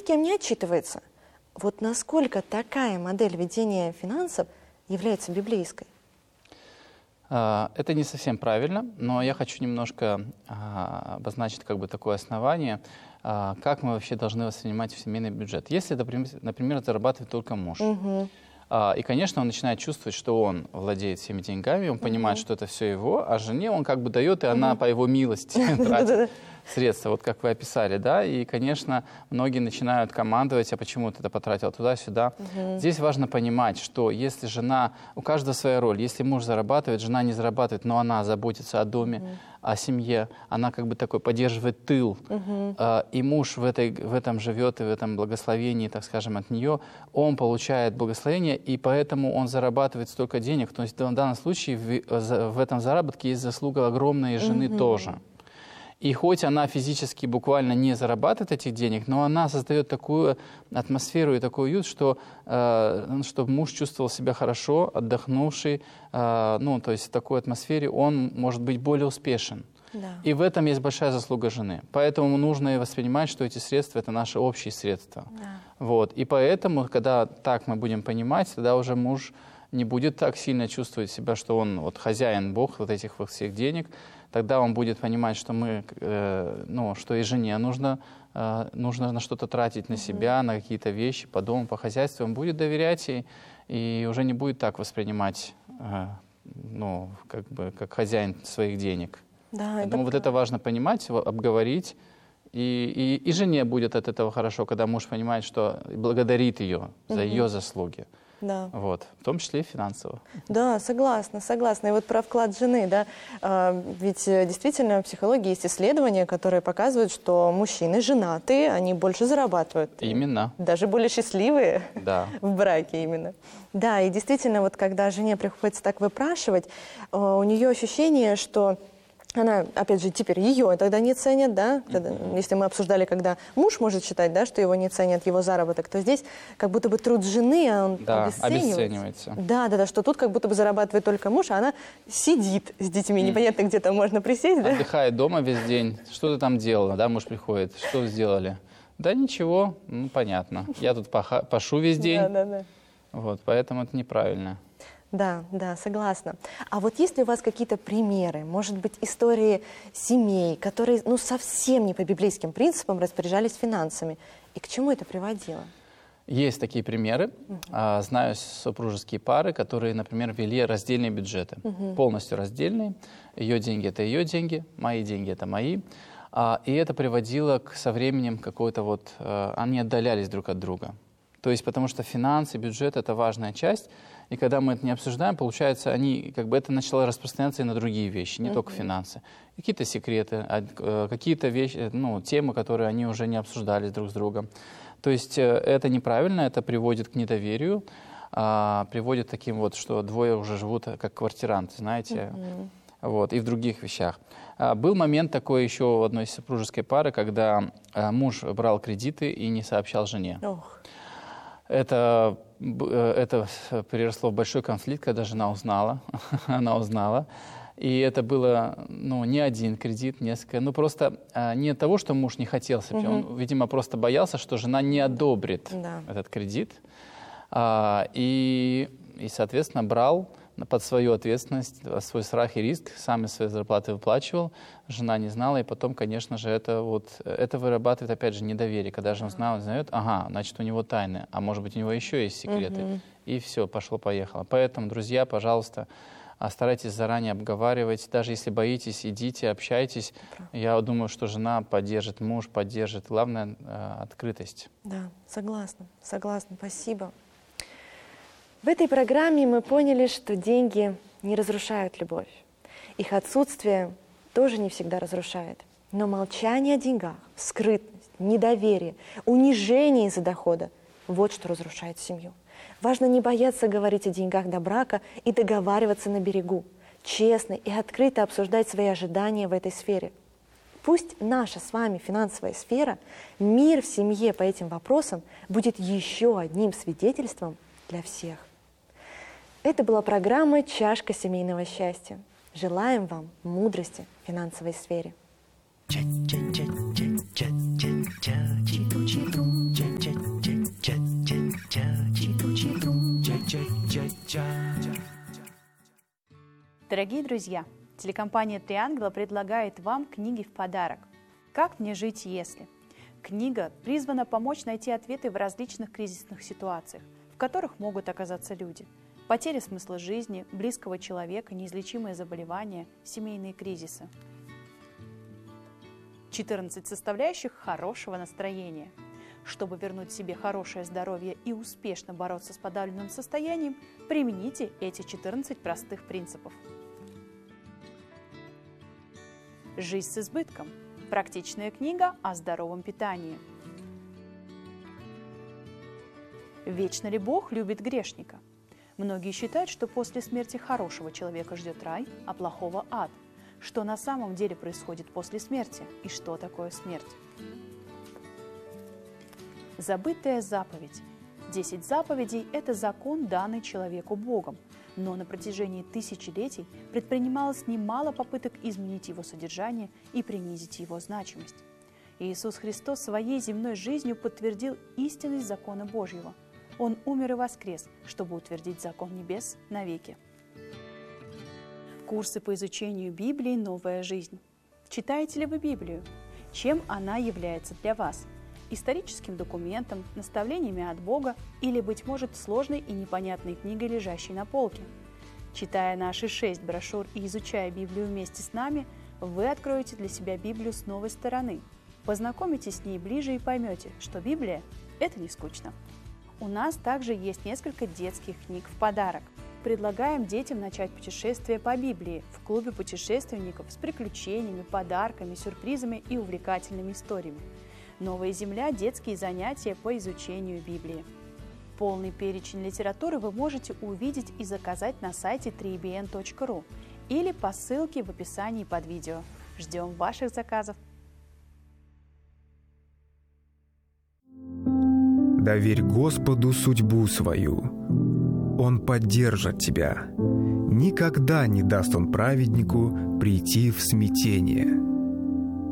кем не отчитывается. Вот насколько такая модель ведения финансов является библейской? Это не совсем правильно, но я хочу немножко обозначить как бы такое основание, как мы вообще должны воспринимать семейный бюджет. Если, например, зарабатывает только муж, и, конечно, он начинает чувствовать, что он владеет всеми деньгами, он понимает, что это все его, а жене он как бы дает, и она по его милости тратит средства, вот как вы описали, да, и, конечно, многие начинают командовать, а почему ты это потратил туда-сюда. Здесь важно понимать, что если жена, у каждого своя роль, если муж зарабатывает, жена не зарабатывает, но она заботится о доме, о семье, она как бы такой поддерживает тыл, и муж в этом живет, и в этом благословении, так скажем, от нее, он получает благословение, и поэтому он зарабатывает столько денег. То есть в данном случае в этом заработке есть заслуга огромной жены тоже. И хоть она физически буквально не зарабатывает этих денег, но она создает такую атмосферу и такой уют, что, чтобы муж чувствовал себя хорошо, отдохнувший, то есть в такой атмосфере он может быть более успешен. Да. И в этом есть большая заслуга жены. Поэтому нужно и воспринимать, что эти средства – это наши общие средства. Да. Вот. И поэтому, когда так мы будем понимать, тогда уже муж не будет так сильно чувствовать себя, что он вот хозяин, бог вот этих вот всех денег. Тогда он будет понимать, что что и жене нужно на что-то тратить, на себя, на какие-то вещи, по дому, по хозяйству. Он будет доверять ей и уже не будет так воспринимать, как хозяин своих денег. Да, Поэтому вот это важно понимать, обговорить. И жене будет от этого хорошо, когда муж понимает, что благодарит ее за ее заслуги. Да. Вот, в том числе и финансово. Да, согласна. И вот про вклад жены, да, ведь действительно в психологии есть исследования, которые показывают, что мужчины женатые, они больше зарабатывают. Именно. Даже более счастливые в браке именно. Да, и действительно, вот когда жене приходится так выпрашивать, у нее ощущение, что она, опять же, теперь ее тогда не ценят, да, если мы обсуждали, когда муж может считать, да, что его не ценят, его заработок, то здесь как будто бы труд жены, он обесценивается. Да, что тут как будто бы зарабатывает только муж, а она сидит с детьми, непонятно, где там можно присесть, да? Отдыхает дома весь день, что ты там делала, да, муж приходит, что вы сделали? Да ничего, понятно, я тут пашу весь день, вот, поэтому это неправильно. Да, согласна. А вот есть ли у вас какие-то примеры, может быть, истории семей, которые совсем не по библейским принципам распоряжались финансами? И к чему это приводило? Есть такие примеры. Знаю супружеские пары, которые, например, вели раздельные бюджеты. Полностью раздельные. Ее деньги – это ее деньги, мои деньги – это мои. И это приводило со временем какой-то они отдалялись друг от друга. То есть потому что финансы, бюджет – это важная часть. И когда мы это не обсуждаем, получается, это начало распространяться и на другие вещи, не только финансы. Какие-то секреты, какие-то вещи, темы, которые они уже не обсуждали друг с другом. То есть это неправильно, это приводит к недоверию, приводит к таким что двое уже живут как квартиранты, знаете, и в других вещах. Был момент такой еще у одной супружеской пары, когда муж брал кредиты и не сообщал жене. Это переросло в большой конфликт, когда жена узнала, она узнала. И это было, не один кредит, несколько. Просто не от того, что муж не хотел, он, видимо, просто боялся, что жена не одобрит этот кредит. И, соответственно, брал под свою ответственность, свой страх и риск, сам из своей зарплаты выплачивал, жена не знала, и потом, конечно же, это вырабатывает, опять же, недоверие. Когда жена узнает, значит, у него тайны, а может быть, у него еще есть секреты. И все, пошло-поехало. Поэтому, друзья, пожалуйста, старайтесь заранее обговаривать. Даже если боитесь, идите, общайтесь. Я думаю, что жена поддержит, муж поддержит. Главное — открытость. Да, согласна, спасибо. В этой программе мы поняли, что деньги не разрушают любовь. Их отсутствие тоже не всегда разрушает. Но молчание о деньгах, скрытность, недоверие, унижение из-за дохода – вот что разрушает семью. Важно не бояться говорить о деньгах до брака и договариваться на берегу, честно и открыто обсуждать свои ожидания в этой сфере. Пусть наша с вами финансовая сфера, мир в семье по этим вопросам будет еще одним свидетельством для всех. Это была программа «Чашка семейного счастья». Желаем вам мудрости в финансовой сфере. Дорогие друзья, телекомпания «Три ангела» предлагает вам книги в подарок. «Как мне жить, если?». Книга призвана помочь найти ответы в различных кризисных ситуациях, в которых могут оказаться люди. Потеря смысла жизни, близкого человека, неизлечимые заболевания, семейные кризисы. 14 составляющих хорошего настроения. Чтобы вернуть себе хорошее здоровье и успешно бороться с подавленным состоянием, примените эти 14 простых принципов. «Жизнь с избытком». Практичная книга о здоровом питании. Вечно ли Бог любит грешника? Многие считают, что после смерти хорошего человека ждет рай, а плохого – ад. Что на самом деле происходит после смерти и что такое смерть? Забытая заповедь. 10 заповедей – это закон, данный человеку Богом, но на протяжении тысячелетий предпринималось немало попыток изменить его содержание и принизить его значимость. Иисус Христос своей земной жизнью подтвердил истинность закона Божьего. Он умер и воскрес, чтобы утвердить закон небес навеки. Курсы по изучению Библии «Новая жизнь». Читаете ли вы Библию? Чем она является для вас? Историческим документом, наставлениями от Бога или, быть может, сложной и непонятной книгой, лежащей на полке? Читая наши 6 брошюр и изучая Библию вместе с нами, вы откроете для себя Библию с новой стороны, познакомитесь с ней ближе и поймете, что Библия – это не скучно. У нас также есть несколько детских книг в подарок. Предлагаем детям начать путешествие по Библии в клубе путешественников с приключениями, подарками, сюрпризами и увлекательными историями. «Новая земля» – детские занятия по изучению Библии. Полный перечень литературы вы можете увидеть и заказать на сайте 3bn.ru или по ссылке в описании под видео. Ждем ваших заказов! Доверь Господу судьбу свою. Он поддержит тебя. Никогда не даст Он праведнику прийти в смятение.